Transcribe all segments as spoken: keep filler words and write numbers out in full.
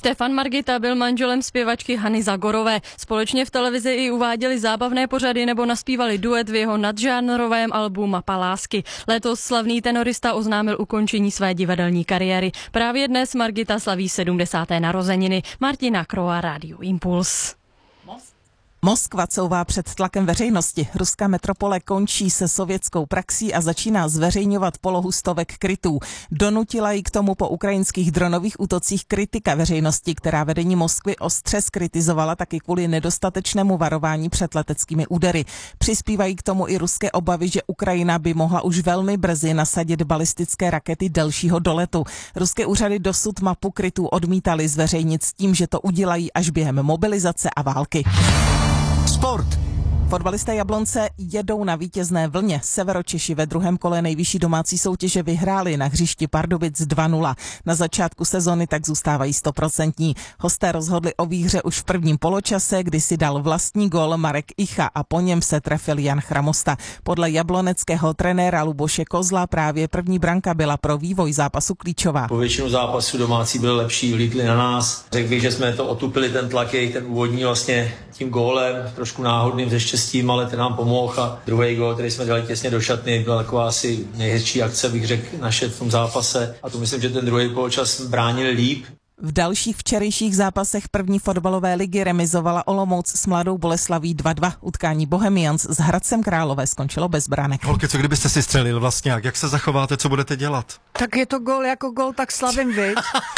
Štefan Margita byl manželem zpěvačky Hany Zagorové. Společně v televizi i uváděli zábavné pořady nebo naspívali duet v jeho nadžánrovém albu Mapa lásky. Letos slavný tenorista oznámil ukončení své divadelní kariéry. Právě dnes Margita slaví sedmdesáté narozeniny. Martina Kroa, Rádio Impuls. Moskva couvá před tlakem veřejnosti. Ruská metropole končí se sovětskou praxí a začíná zveřejňovat polohu stovek krytů. Donutila ji k tomu po ukrajinských dronových útocích kritika veřejnosti, která vedení Moskvy ostře skritizovala taky kvůli nedostatečnému varování před leteckými údery. Přispívají k tomu i ruské obavy, že Ukrajina by mohla už velmi brzy nasadit balistické rakety delšího doletu. Ruské úřady dosud mapu krytů odmítali zveřejnit s tím, že to udělají až během mobilizace a války. Sport. Fotbalisté Jablonce jedou na vítězné vlně. Severočeši ve druhém kole nejvyšší domácí soutěže vyhráli na hřišti Pardubic dva nula. Na začátku sezony tak zůstávají stoprocentní. Hosté rozhodli o výhře už v prvním poločase, kdy si dal vlastní gól Marek Icha a po něm se trefil Jan Chramosta. Podle jabloneckého trenéra Luboše Kozla právě první branka byla pro vývoj zápasu klíčová. Po většinu zápasu domácí byli lepší, vlítli na nás. Řekl bych, že jsme to otupili ten tlak, jejich ten úvodní vlastně tím gólem, trošku náhodným ze štěstím, ale ten nám pomohl a druhý gól, který jsme dali těsně do šatny, byla taková asi nejhezčí akce, bych řekl, naše v tom zápase. A to myslím, že ten druhý poločas bránili líp. V dalších včerejších zápasech první fotbalové ligy remizovala Olomouc s Mladou Boleslaví dva dva. Utkání Bohemians s Hradcem Králové skončilo bez branek. Holky, co kdybyste si střelil vlastně? Jak se zachováte, co budete dělat? Tak je to gól jako gól, tak slavím, viď?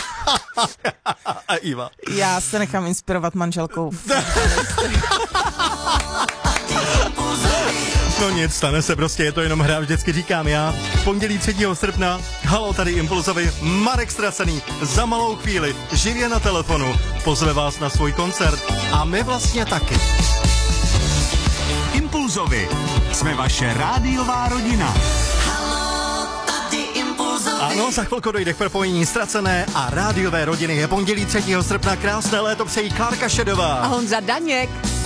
A Iva? Já se nechám inspirovat manželkou. No nic, stane se prostě, je to jenom hra, vždycky říkám já. V pondělí třetího srpna, halo tady Impulzovi, Marek Stracený, za malou chvíli, živě na telefonu, pozve vás na svůj koncert a my vlastně taky. Impulzovi, jsme vaše rádiová rodina. Ano, za chvilku dojde k propojení Ztracené a rádiové rodiny. Je pondělí třetího srpna, krásné léto přejí Klárka Šedová A Honza Daněk.